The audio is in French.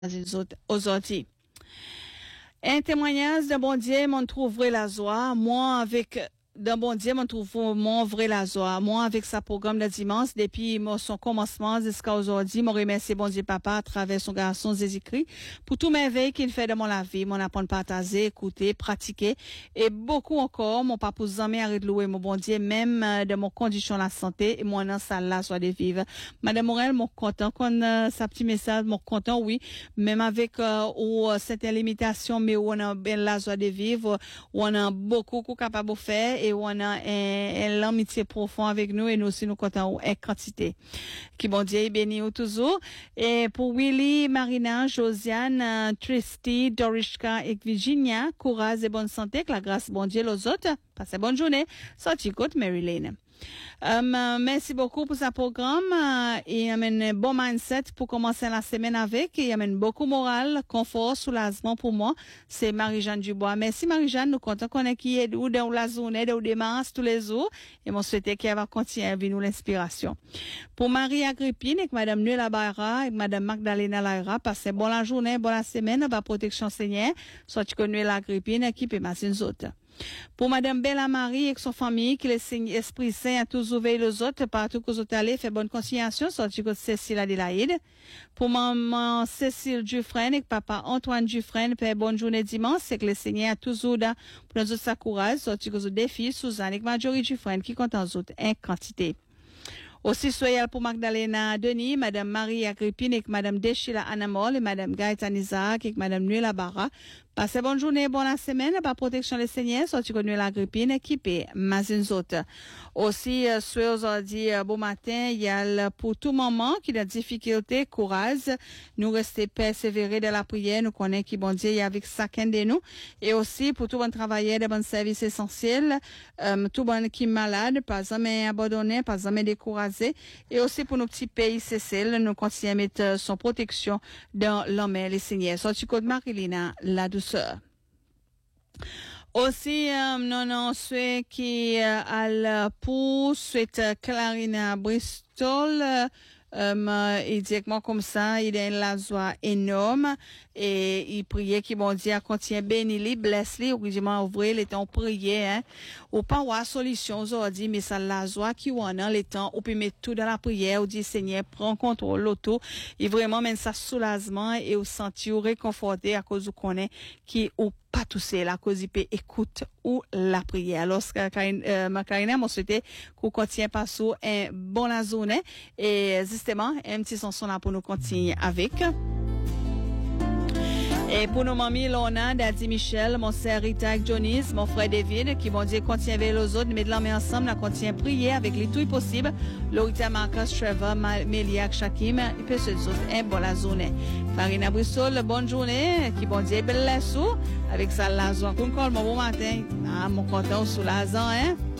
aujourd'hui. Un témoignage de bon Dieu, m'en trouverai la joie. Moi, avec d'un bon Dieu, m'en trouve mon vrai la joie. Moi, avec sa programme de dimanche, depuis son commencement jusqu'à aujourd'hui, m'en remercie bon Dieu papa à travers son garçon Jésus-Christ pour tout merveille qu'il fait de mon la vie, mon apprendre partager, écouter, pratiquer et beaucoup encore, mon papa jamais arrête de louer mon bon Dieu, même de mon condition la santé et mon salle la joie de vivre. Madame Morel, mon content qu'on sa petit message, mon content, oui, même avec ou cette limitation, mais où on a bien la joie de vivre, où on a beaucoup capable de faire et on a une amitié profonde avec nous et nous aussi nous comptons en quantité. Qui bon Dieu béni toujours. Et pour Willy, Marina, Josiane, Tristy, Dorishka et Virginia, courage et bonne santé, que la grâce bon Dieu aux autres. Passez bonne journée. Sorti côte Maryland. Merci beaucoup pour ce programme et amène un bon mindset pour commencer la semaine avec et amène beaucoup moral, confort, soulagement pour moi. C'est Marie-Jeanne Dubois. Merci Marie-Jeanne, nous comptons qu'on est qui est où dans la journée, dans des masses tous les jours et mon souhaité qu'elle va continuer à vivre nous l'inspiration. Pour Marie Agrippine et Madame Nuela Barra et Madame Magdalena Laira, passez bonne la journée, bonne la semaine, va protection Seigneur, soit tu connais la Agrippine qui peut masser les autres. Pour Madame Bella Marie et son famille, que l'Esprit Saint a toujours veillé les autres, partout que vous allez, fait bonne conciliation, sorti que Cécile Adélaïde. Pour maman Cécile Dufresne et papa Antoine Dufresne, fait bonne journée dimanche, c'est que le Seigneur a toujours là, pour nous sa courage, sorti que vous défis, Suzanne et Marjorie Dufresne, qui comptent en autres, en quantité. Aussi soyez pour Magdalena Denis, Madame Marie Agrippine et Madame Deschila Anamol et Madame Gaëtan Isaac et Madame Nuela Barra. Passez bonne journée, bonne semaine, par protection les Seigneurs, sorti que Nuela Agrippine, équipée, Mazinzot. Aussi, soyez aujourd'hui, bon matin, il y a pour tout moment qui a difficulté, courage, nous rester persévérés dans la prière, nous connaissons qui bon Dieu est avec chacun de nous. Et aussi, pour tout bon travailleur, de bons services essentiels, tout bon qui est malade, pas jamais abandonné, pas jamais découragé. Et aussi pour nos petits pays Cécile, nous continuons à mettre son protection dans l'homme et les Seigneurs. Sorti code Marilina, la douceur. Aussi, non, ceux qui pour souhaite Clarina Bristol, il directement comme ça, il a la joie énorme et il priait qu'il bon Dieu continue béni blesse lui ou ouvrir les temps prier hein ou pas avoir solution aujourd'hui mais ça la joie qui on a les temps ou peut mettre tout dans la prière ou dit Seigneur prends contrôle l'auto et vraiment même ça soulagement et au sentir réconforté à cause qu'on est qui ou pas tout seul à cause il peut écoute ou la prière. Alors Macarena moi souhaité qu'on continue pas sous un bon la journée et justement un petit chanson là pour nous continuer avec. Et pour nos mamies, Lona, Daddy Michel, mon frère Rita et Jonis, mon frère David, qui vont dire continuer avec les autres, mais de la main ensemble, on continue à prier avec les tout possible. Lorita Marcus, Trevor, Meliak, Shakim, et puis ceux autres, un bon la journée. Farina Bristol, bonne journée, qui vont dire belle la sou, avec ça la joie. Pour mon bon matin, mon content sous la zan, hein.